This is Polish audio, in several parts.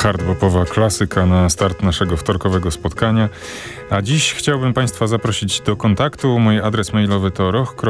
hardbopowa klasyka na start naszego wtorkowego spotkania. A dziś chciałbym Państwa zaprosić do kontaktu. Mój adres mailowy to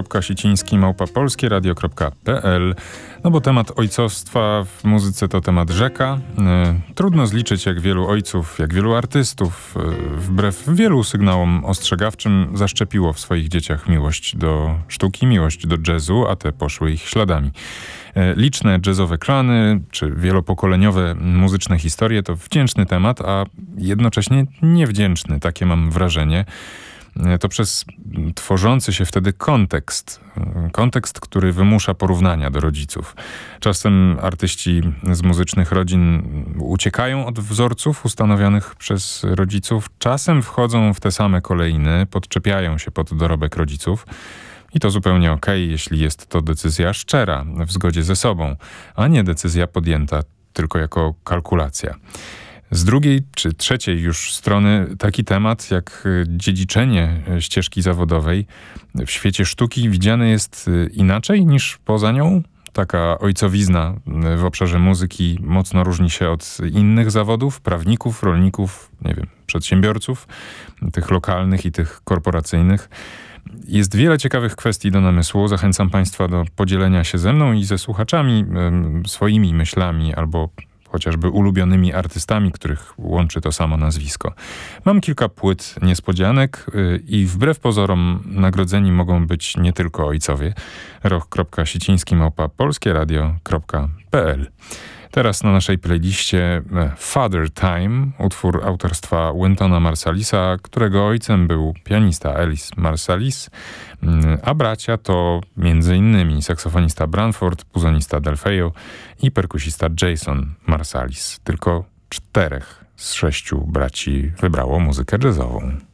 roch.siciński@polskieradio.pl. No bo temat ojcostwa w muzyce to temat rzeka. Trudno zliczyć, jak wielu ojców, jak wielu artystów, wbrew wielu sygnałom ostrzegawczym, zaszczepiło w swoich dzieciach miłość do sztuki, miłość do jazzu, a te poszły ich śladami. Liczne jazzowe klany, czy wielopokoleniowe muzyczne historie to wdzięczny temat, a jednocześnie niewdzięczny, takie mam wrażenie. To przez tworzący się wtedy kontekst, który wymusza porównania do rodziców. Czasem artyści z muzycznych rodzin uciekają od wzorców ustanowionych przez rodziców, czasem wchodzą w te same kolejny, podczepiają się pod dorobek rodziców. I to zupełnie okej, jeśli jest to decyzja szczera, w zgodzie ze sobą, a nie decyzja podjęta tylko jako kalkulacja. Z drugiej czy trzeciej już strony taki temat jak dziedziczenie ścieżki zawodowej w świecie sztuki widziany jest inaczej niż poza nią. Taka ojcowizna w obszarze muzyki mocno różni się od innych zawodów, prawników, rolników, przedsiębiorców, tych lokalnych i tych korporacyjnych. Jest wiele ciekawych kwestii do namysłu. Zachęcam Państwa do podzielenia się ze mną i ze słuchaczami swoimi myślami albo chociażby ulubionymi artystami, których łączy to samo nazwisko. Mam kilka płyt niespodzianek i wbrew pozorom nagrodzeni mogą być nie tylko ojcowie. roch.siciński@polskieradio.pl. Teraz na naszej playliście Father Time, utwór autorstwa Wyntona Marsallisa, którego ojcem był pianista Ellis Marsalis, a bracia to m.in. saksofonista Branford, puzonista Delfejo i perkusista Jason Marsalis. Tylko 4 z 6 braci wybrało muzykę jazzową.